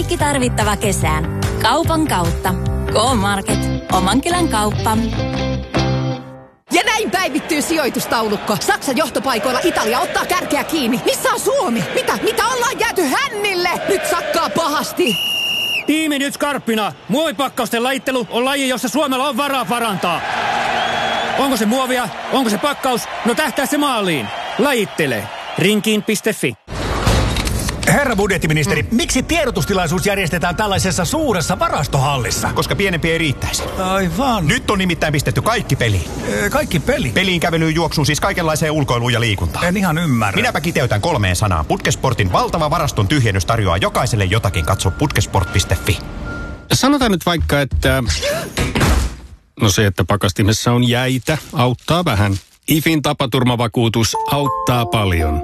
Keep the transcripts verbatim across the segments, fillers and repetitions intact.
kaikki tarvittava kesään. Kaupan kautta. K-Market. Oman kylän kauppa. Ja näin päivittyy sijoitustaulukko. Saksan johtopaikoilla Italia ottaa kärkeä kiinni. Missä on Suomi? Mitä? Mitä ollaan jääty hännille? Nyt sakkaa pahasti. Tiimi nyt skarppina. Muovipakkausten lajittelu on laji, jossa Suomella on varaa parantaa. Onko se muovia? Onko se pakkaus? No tähtää se maaliin. Lajittele. Rinkiin piste fi. Herra budjettiministeri, mm. miksi tiedotustilaisuus järjestetään tällaisessa suuressa varastohallissa? Koska pienempi ei riittäisi. Aivan. Nyt on nimittäin pistetty kaikki peliin. Ee, kaikki peli? Peliin, kävelyyn, juoksuun, siis kaikenlaiseen ulkoiluun ja liikuntaan. En ihan ymmärrä. Minäpä kiteytän kolmeen sanaan. Putkesportin valtava varaston tyhjennys tarjoaa jokaiselle jotakin. Katso putkesport piste fi. Sanotaan nyt vaikka, että... No se, että pakastimessa on jäitä, auttaa vähän. IFin tapaturmavakuutus auttaa paljon.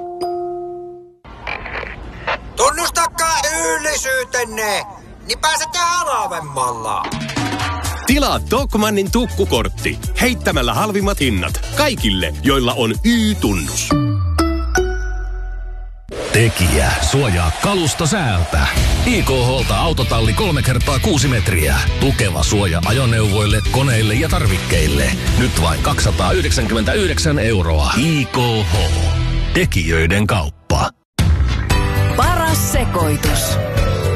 Tunnustakaa yöllisyytenne, niin pääsette halvemmalla. Tilaa Tokmannin tukkukortti heittämällä halvimmat hinnat kaikille, joilla on Y-tunnus. Tekijä suojaa kalusto säältä. I K H:lta autotalli kolme kertaa kuusi metriä. Tukeva suoja ajoneuvoille, koneille ja tarvikkeille. Nyt vain kaksisataayhdeksänkymmentäyhdeksän euroa. I K H. Tekijöiden kauppa. Paras sekoitus.